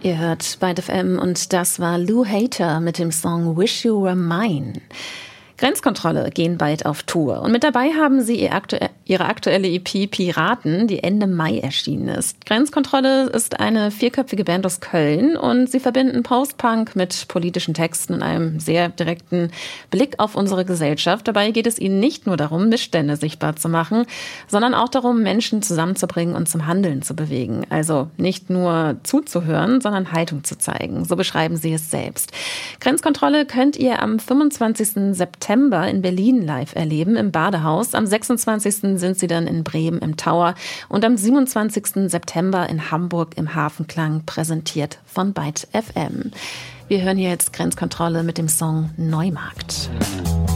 Ihr hört Byte FM und das war Lou Hater mit dem Song Wish You Were Mine. Grenzkontrolle gehen bald auf Tour und mit dabei haben sie ihre aktuelle EP Piraten, die Ende Mai erschienen ist. Grenzkontrolle ist eine 4-köpfige Band aus Köln und sie verbinden Post-Punk mit politischen Texten und einem sehr direkten Blick auf unsere Gesellschaft. Dabei geht es ihnen nicht nur darum, Missstände sichtbar zu machen, sondern auch darum, Menschen zusammenzubringen und zum Handeln zu bewegen. Also nicht nur zuzuhören, sondern Haltung zu zeigen. So beschreiben sie es selbst. Grenzkontrolle könnt ihr am 25. September in Berlin live erleben, im Badehaus. Am 26. sind sie dann in Bremen im Tower und am 27. September in Hamburg im Hafenklang, präsentiert von Byte FM. Wir hören hier jetzt Grenzkontrolle mit dem Song Neumarkt.